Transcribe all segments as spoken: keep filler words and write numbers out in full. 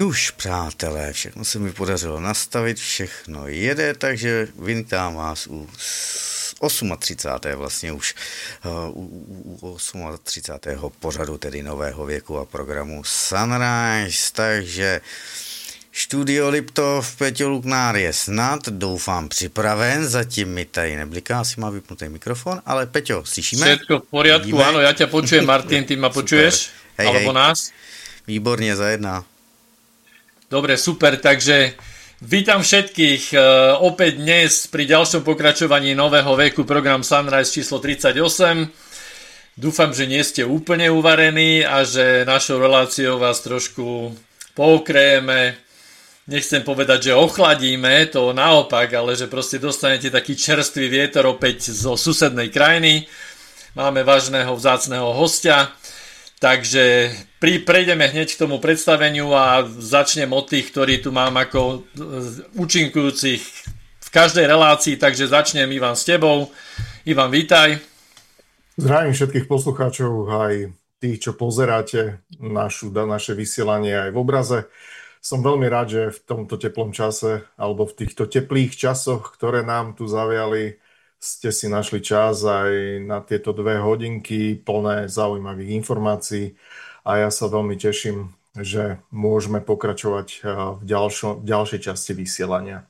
Nuž, přátelé, všechno se mi podařilo nastavit, všechno jede, takže vítám vás u třicátého osmého vlastně už u, u třicátého osmého pořadu, tedy Nového věku a programu Sunrise, takže Studio Liptov, Peťo Luknár je snad, doufám, připraven, zatím mi tady nebliká, asi má vypnutý mikrofon, ale Peťo, slyšíme? Všetko v poriadku, Vidíme? Áno, ja ťa počujem, Martin, ty ma počuješ? Hej, Alebo hej. nás? Výborne, za jedna. Dobre, super, takže vítam všetkých uh, opäť dnes pri ďalšom pokračovaní Nového veku, program Sunrise číslo tridsaťosem. Dúfam, že nie ste úplne uvarení a že našou reláciou vás trošku pookrejeme. Nechcem povedať, že ochladíme, to naopak, ale že proste dostanete taký čerstvý vietor opäť zo susednej krajiny. Máme vážneho vzácneho hostia, takže pri, prejdeme hneď k tomu predstaveniu a začnem od tých, ktorí tu mám ako účinkujúcich v každej relácii, takže začnem Ivan s tebou. Ivan, vítaj. Zdravím všetkých poslucháčov, aj tých, čo pozeráte našu, naše vysielanie aj v obraze. Som veľmi rád, že v tomto teplom čase alebo v týchto teplých časoch, ktoré nám tu zaviali, ste si našli čas aj na tieto dve hodinky plné zaujímavých informácií a ja sa veľmi teším, že môžeme pokračovať v, ďalšo, v ďalšej časti vysielania.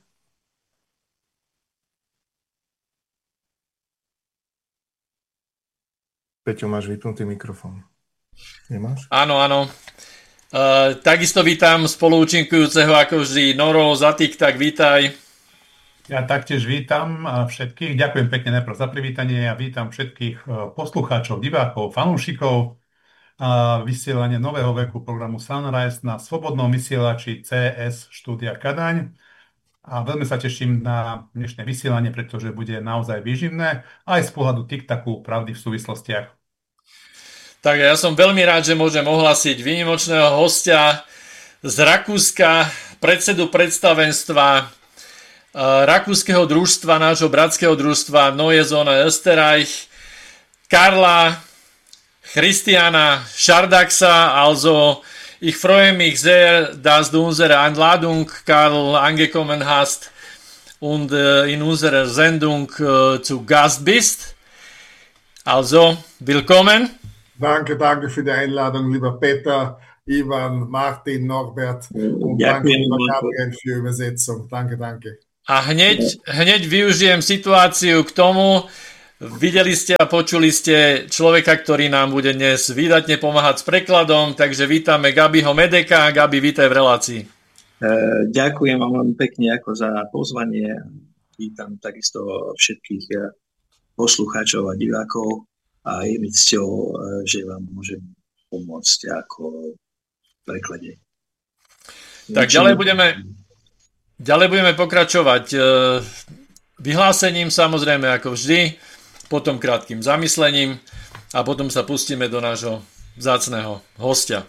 Peťo, máš vypnutý mikrofón. Nemáš? Áno, áno. Uh, takisto vítam spoluúčinkujúceho ako vždy Noro, Zatik, tak vítaj. Ja taktiež vítam všetkých, ďakujem pekne najprv za privítanie a vítam všetkých poslucháčov, divákov, fanúšikov a vysielanie Nového veku programu Sunrise na slobodnom vysielači cé es štúdia Kadaň a veľmi sa teším na dnešné vysielanie, pretože bude naozaj výživné aj z pohľadu tiktaku pravdy v súvislostiach. Tak ja som veľmi rád, že môžem ohlasiť výnimočného hostia z Rakúska, predsedu predstavenstva rakúskeho družstva, nášho bratského družstva Neue Zone Österreich, Karla Christiana Schardaxa. Also ich freue mich sehr, dass du unsere Einladung, Karl, angekommen hast und in unserer Sendung zu Gast bist. Also, willkommen. Danke, danke für die Einladung, lieber Peter, Ivan, Martin, Norbert und ja, danke, lieber Gabriel, für Übersetzung. Danke, danke. A hneď, hneď využijem situáciu k tomu. Videli ste a počuli ste človeka, ktorý nám bude dnes výdatne pomáhať s prekladom, takže vítame Gabiho Medeka. Gabi, vítaj v relácii. Uh, ďakujem vám veľmi pekne ako za pozvanie. Vítam takisto všetkých poslucháčov a divákov. A je mi cťou, že vám môžem pomôcť ako v preklade. Tak ďalej budeme, ďalej budeme pokračovať vyhlásením, samozrejme ako vždy, potom krátkym zamyslením a potom sa pustíme do nášho vzácneho hostia.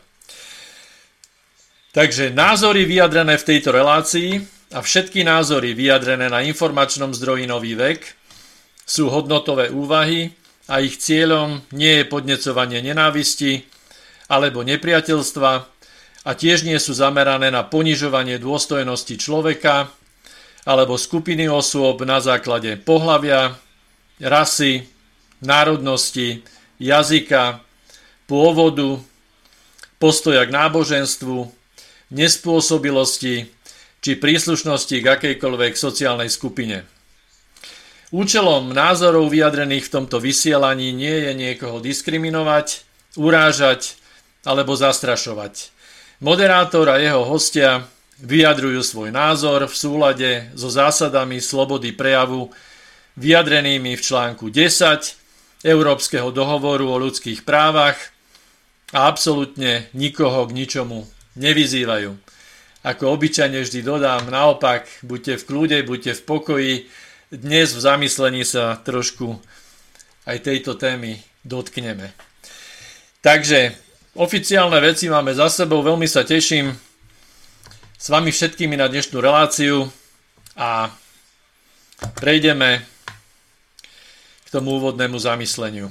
Takže názory vyjadrené v tejto relácii a všetky názory vyjadrené na informačnom zdroji Nový vek sú hodnotové úvahy a ich cieľom nie je podnecovanie nenávisti alebo nepriateľstva a tiež nie sú zamerané na ponižovanie dôstojnosti človeka alebo skupiny osôb na základe pohlavia, rasy, národnosti, jazyka, pôvodu, postoja k náboženstvu, nespôsobilosti či príslušnosti k akejkoľvek sociálnej skupine. Účelom názorov vyjadrených v tomto vysielaní nie je niekoho diskriminovať, urážať alebo zastrašovať. Moderátor a jeho hostia vyjadrujú svoj názor v súlade so zásadami slobody prejavu vyjadrenými v článku desať Európskeho dohovoru o ľudských právach a absolútne nikoho k ničomu nevyzývajú. Ako obyčajne vždy dodám, naopak, buďte v kľude, buďte v pokoji. Dnes v zamyslení sa trošku aj tejto témy dotkneme. Takže oficiálne veci máme za sebou, veľmi sa teším s vami všetkými na dnešnú reláciu a prejdeme k tomu úvodnému zamysleniu.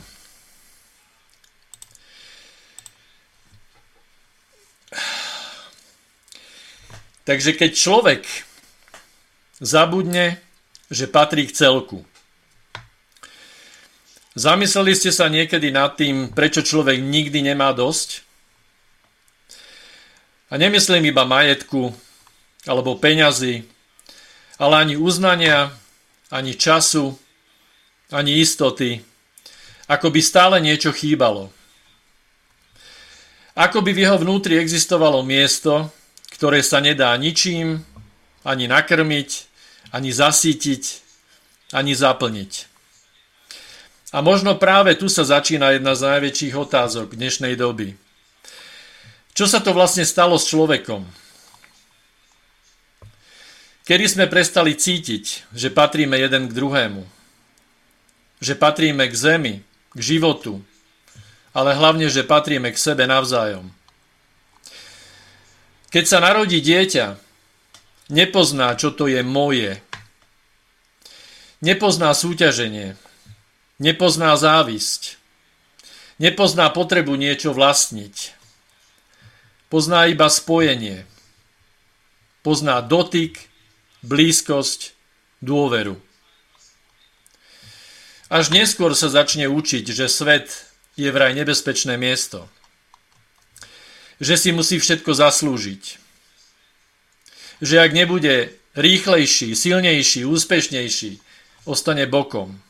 Takže keď človek zabudne, že patrí k celku. Zamysleli ste sa niekedy nad tým, prečo človek nikdy nemá dosť? A nemyslím iba majetku alebo peňazí, ale ani uznania, ani času, ani istoty, ako by stále niečo chýbalo. Ako by v jeho vnútri existovalo miesto, ktoré sa nedá ničím ani nakrmiť, ani zasítiť, ani zaplniť. A možno práve tu sa začína jedna z najväčších otázok dnešnej doby. Čo sa to vlastne stalo s človekom? Kedy sme prestali cítiť, že patríme jeden k druhému? Že patríme k zemi, k životu, ale hlavne, že patríme k sebe navzájom. Keď sa narodí dieťa, nepozná, čo to je moje. Nepozná súťaženie. Nepozná závisť. Nepozná potrebu niečo vlastniť. Pozná iba spojenie. Pozná dotyk, blízkosť, dôveru. Až neskôr sa začne učiť, že svet je vraj nebezpečné miesto. Že si musí všetko zaslúžiť. Že ak nebude rýchlejší, silnejší, úspešnejší, ostane bokom.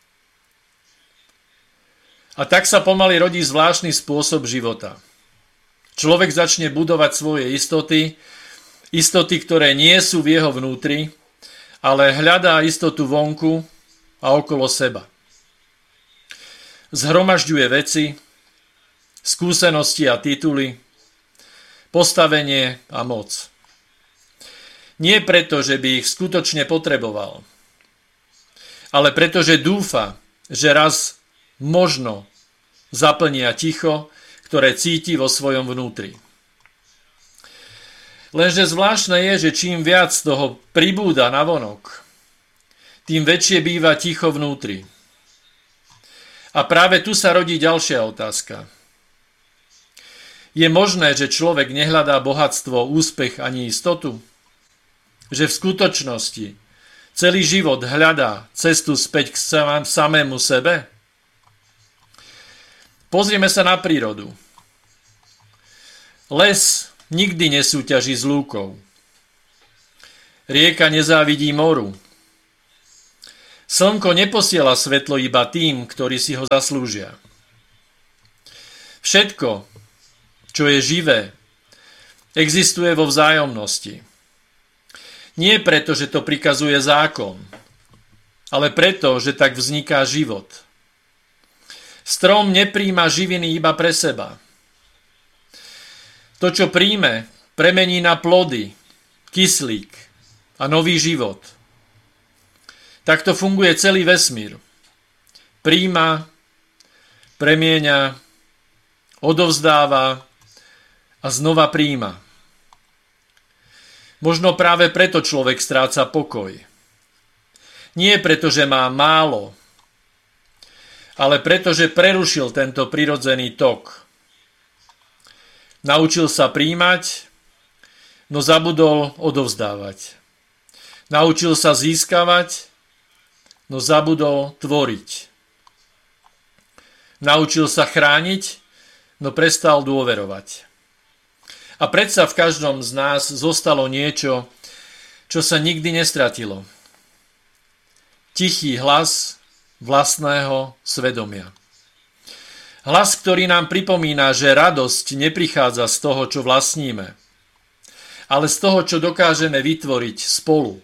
A tak sa pomaly rodí zvláštny spôsob života. Človek začne budovať svoje istoty, istoty, ktoré nie sú v jeho vnútri, ale hľadá istotu vonku a okolo seba. Zhromažďuje veci, skúsenosti a tituly, postavenie a moc. Nie preto, že by ich skutočne potreboval, ale preto, že dúfa, že raz možno zaplnia ticho, ktoré cíti vo svojom vnútri. Lenže zvláštne je, že čím viac toho pribúda navonok, tým väčšie býva ticho vnútri. A práve tu sa rodí ďalšia otázka. Je možné, že človek nehľadá bohatstvo, úspech ani istotu? Že v skutočnosti celý život hľadá cestu späť k samému sebe? Pozrieme sa na prírodu. Les nikdy nesúťaží s lúkou. Rieka nezávidí moru. Slnko neposiela svetlo iba tým, ktorí si ho zaslúžia. Všetko, čo je živé, existuje vo vzájomnosti. Nie preto, že to prikazuje zákon, ale preto, že tak vzniká život. Strom nepríjma živiny iba pre seba. To, čo príjme, premení na plody, kyslík a nový život. Takto funguje celý vesmír. Príjma, premieňa, odovzdáva a znova príjma. Možno práve preto človek stráca pokoj. Nie preto, že má málo, ale preto, že prerušil tento prirodzený tok. Naučil sa príjmať, no zabudol odovzdávať. Naučil sa získavať, no zabudol tvoriť. Naučil sa chrániť, no prestal dôverovať. A predsa v každom z nás zostalo niečo, čo sa nikdy nestratilo. Tichý hlas vlastného svedomia. Hlas, ktorý nám pripomína, že radosť neprichádza z toho, čo vlastníme, ale z toho, čo dokážeme vytvoriť spolu.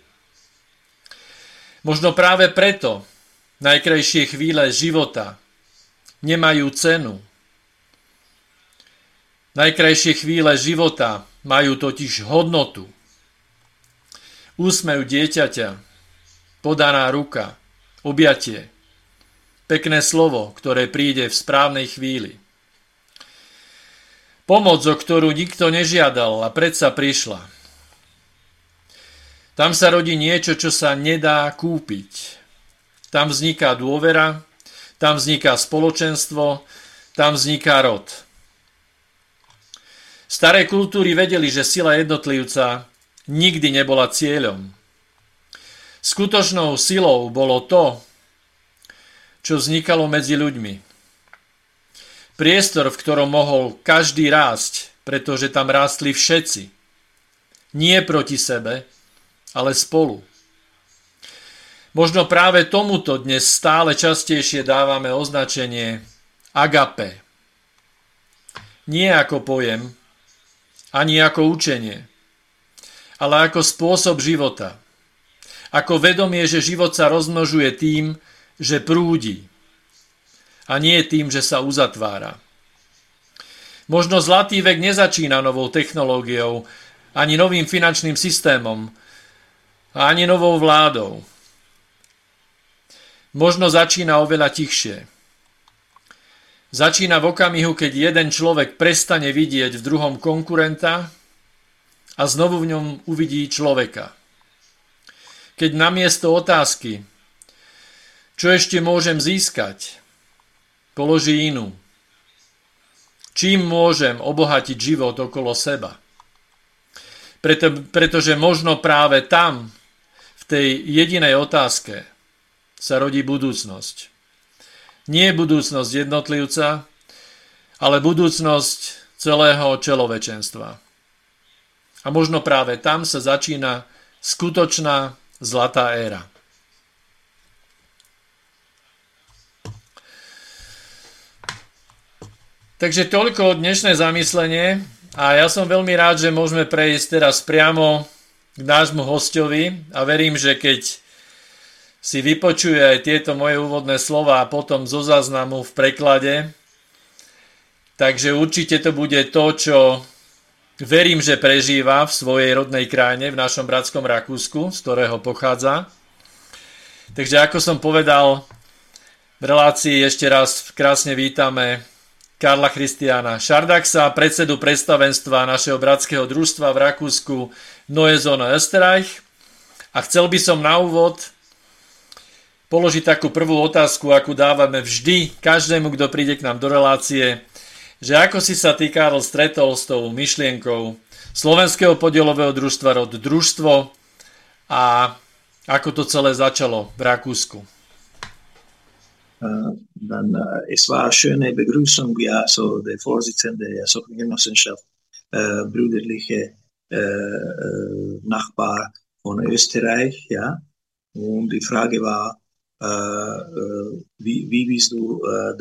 Možno práve preto najkrajšie chvíle života nemajú cenu. Najkrajšie chvíle života majú totiž hodnotu. Úsmev dieťaťa, podaná ruka, objatie, pekné slovo, ktoré príde v správnej chvíli. Pomoc, o ktorú nikto nežiadal a predsa prišla. Tam sa rodí niečo, čo sa nedá kúpiť. Tam vzniká dôvera, tam vzniká spoločenstvo, tam vzniká rod. Staré kultúry vedeli, že sila jednotlivca nikdy nebola cieľom. Skutočnou silou bolo to, čo vznikalo medzi ľuďmi. Priestor, v ktorom mohol každý rásť, pretože tam rástli všetci. Nie proti sebe, ale spolu. Možno práve tomuto dnes stále častejšie dávame označenie agape. Nie ako pojem, ani ako učenie, ale ako spôsob života. Ako vedomie, že život sa rozmnožuje tým, že prúdi, a nie tým, že sa uzatvára. Možno zlatý vek nezačína novou technológiou, ani novým finančným systémom, ani novou vládou. Možno začína oveľa tichšie. Začína v okamihu, keď jeden človek prestane vidieť v druhom konkurenta a znovu v ňom uvidí človeka. Keď namiesto otázky, čo ešte môžem získať, položí inú. Čím môžem obohatiť život okolo seba? Preto, pretože možno práve tam, v tej jedinej otázke, sa rodí budúcnosť. Nie budúcnosť jednotlivca, ale budúcnosť celého človečenstva. A možno práve tam sa začína skutočná zlatá éra. Takže toľko dnešné zamyslenie a ja som veľmi rád, že môžeme prejsť teraz priamo k nášmu hosťovi a verím, že keď si vypočuje aj tieto moje úvodné slova a potom zo záznamu v preklade, takže určite to bude to, čo verím, že prežíva v svojej rodnej krajine, v našom bratskom Rakúsku, z ktorého pochádza. Takže ako som povedal, v relácii ešte raz krásne vítame Karla Christiana Šardaxa, predsedu predstavenstva našeho bratského družstva v Rakúsku Neue Zone Österreich. A chcel by som na úvod položiť takú prvú otázku, akú dávame vždy každému, kto príde k nám do relácie, že ako si sa ty, Karl, stretol s tou myšlienkou Slovenského podielového družstva Rod Družstvo a ako to celé začalo v Rakúsku? Uh, dann, uh, es war eine schöne Begrüßung, ja, so der Vorsitzende der Genossenschaft, äh, brüderliche äh, äh, Nachbar von Österreich, ja, und die Frage war, äh, äh, wie, wie bist du äh,